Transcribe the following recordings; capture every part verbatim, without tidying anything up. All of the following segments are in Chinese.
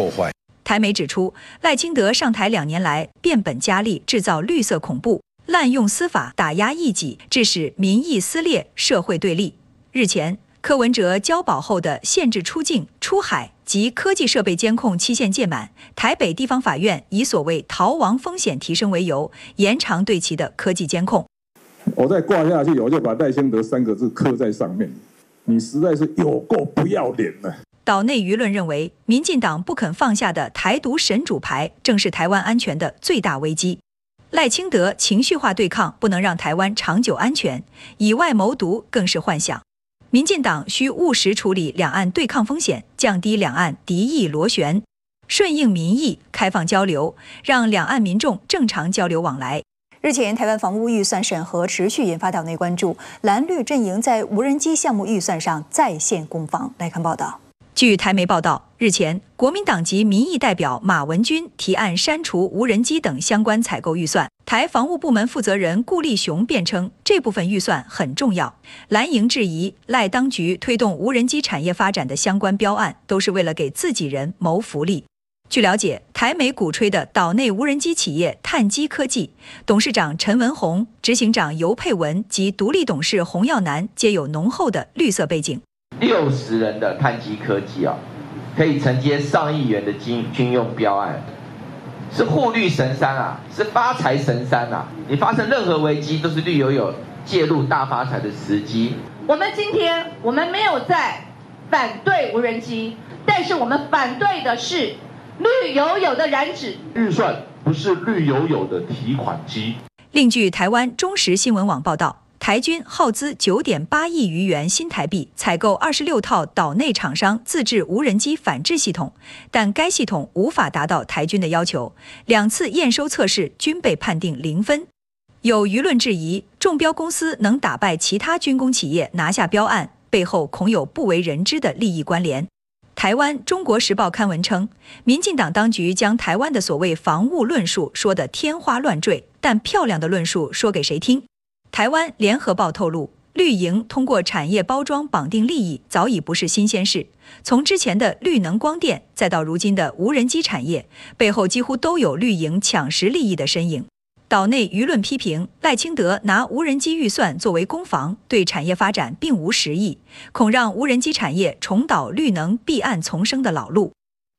破坏。 台媒指出，赖清德上台两年来，变本加厉制造绿色恐怖，滥用司法打压异己，致使民意撕裂、社会对立。日前，柯文哲交保后的限制出境、出海及科技设备监控期限届满，台北地方法院以所谓逃亡风险提升为由，延长对其的科技监控。 我再挂下去，我就把赖清德三个字刻在上面。你实在是有够不要脸了。 岛内舆论认为，民进党不肯放下的台独神主牌，正是台湾安全的最大危机。赖清德情绪化对抗不能让台湾长久安全，以外谋独更是幻想。民进党需务实处理两岸对抗风险，降低两岸敌意螺旋，顺应民意，开放交流，让两岸民众正常交流往来。 日前，台湾房屋预算审核持续引发岛内关注，蓝绿阵营在无人机项目预算上再现攻防。来看报道。 据台媒报道，日前，国民党籍民意代表马文君提案删除无人机等相关采购预算。台防务部门负责人顾立雄辩称，这部分预算很重要。蓝营质疑赖当局推动无人机产业发展的相关标案，都是为了给自己人谋福利。据了解，台媒鼓吹的岛内无人机企业碳基科技董事长陈文宏、执行长尤佩文及独立董事洪耀南皆有浓厚的绿色背景。 六十人的碳基科技啊，可以承接上亿元的军军用标案，是护绿神山啊，是发财神山啊！你发生任何危机，都是绿油油介入大发财的时机。 我们今天我们没有在反对无人机，但是我们反对的是绿油油的燃脂预算，不是绿油油的提款机。 另据台湾中时新闻网报道，台军耗资九点八亿余元新台币采购二十六套岛内厂商自制无人机反制系统，但该系统无法达到台军的要求，两次验收测试均被判定零分。有舆论质疑，中标公司能打败其他军工企业拿下标案，背后恐有不为人知的利益关联。台湾《中国时报》刊文称，民进党当局将台湾的所谓防务论述说得天花乱坠，但漂亮的论述说给谁听？台湾《联合报》透露，绿营通过产业包装绑定利益，早已不是新鲜事。从之前的绿能光电，再到如今的无人机产业，背后几乎都有绿营抢食利益的身影。岛内舆论批评赖清德拿无人机预算作为攻防，对产业发展并无实益，恐让无人机产业重蹈绿能避案丛生的老路。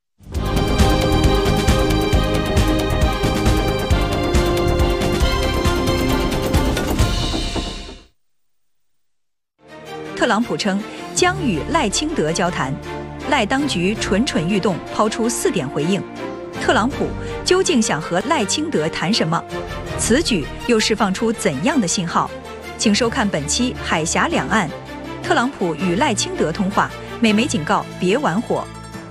特朗普称将与赖清德交谈，赖当局蠢蠢欲动，抛出四点回应。特朗普究竟想和赖清德谈什么？此举又释放出怎样的信号？请收看本期《海峡两岸》，特朗普与赖清德通话，美媒警告别玩火。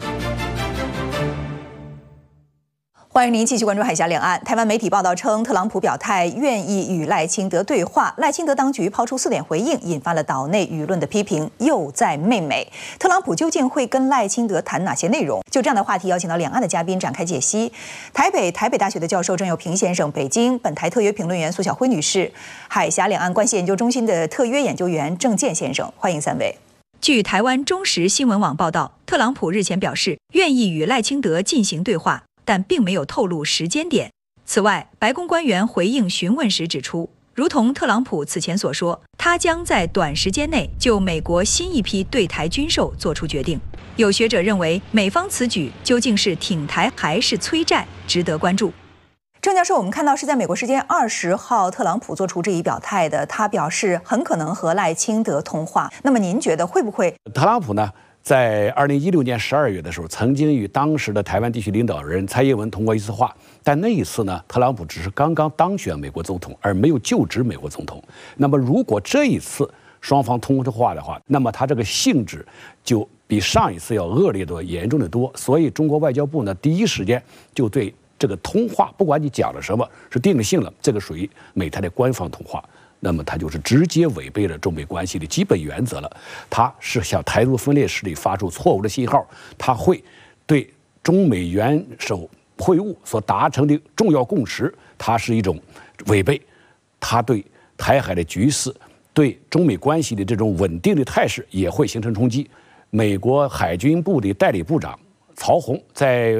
欢迎您继续关注海峡两岸。台湾媒体报道称，特朗普表态愿意与赖清德对话，赖清德当局抛出四点回应，引发了岛内舆论的批评，又在媚美。特朗普究竟会跟赖清德谈哪些内容？就这样的话题，邀请到两岸的嘉宾展开解析。台北台北大学的教授郑友平先生，北京本台特约评论员苏晓辉女士，海峡两岸关系研究中心的特约研究员郑健先生，欢迎三位。 据台湾中时新闻网报道，特朗普日前表示愿意与赖清德进行对话，但并没有透露时间点。此外，白宫官员回应询问时指出，如同特朗普此前所说，他将在短时间内就美国新一批对台军售做出决定。有学者认为，美方此举究竟是挺台还是催债，值得关注。 郑教授，我们看到是在美国时间二十号，特朗普做出这一表态的，他表示很可能和赖清德通话。那么您觉得会不会？ 特朗普呢？在二零一六年十二月的时候，曾经与当时的台湾地区领导人蔡英文通过一次话，但那一次呢，特朗普只是刚刚当选美国总统，而没有就职美国总统。那么，如果这一次双方通话的话，那么他这个性质就比上一次要恶劣多、严重的多。所以，中国外交部呢，第一时间就对这个通话，不管你讲了什么，是定了性了，这个属于美台的官方通话。那么它就是直接违背了中美关系的基本原则了，它是向台独分裂势力发出错误的信号，它会对中美元首会晤所达成的重要共识，它是一种违背，它对台海的局势、对中美关系的这种稳定的态势也会形成冲击。美国海军部的代理部长曹洪在